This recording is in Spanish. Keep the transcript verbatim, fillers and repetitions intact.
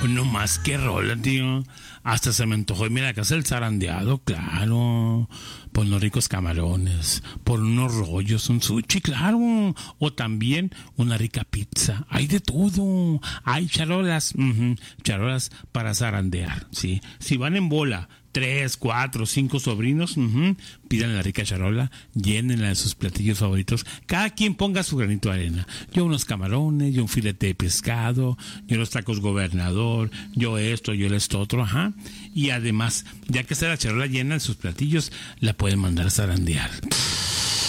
No más que rola, tío. Hasta se me antojó irme a la casa del zarandeado, claro. Por unos ricos camarones, por unos rollos, un sushi, claro. O también una rica pizza. Hay de todo. Hay charolas, uh-huh, charolas para zarandear, ¿sí? Si van en bola, tres, cuatro, cinco sobrinos, uh-huh, pidan la rica charola, llénenla de sus platillos favoritos. Cada quien ponga su granito de arena. Yo unos camarones, yo un filete de pescado, yo los tacos gobernador, yo esto, yo esto otro, ajá. Y además, ya que está la charola llena de sus platillos, la pueden mandar a zarandear.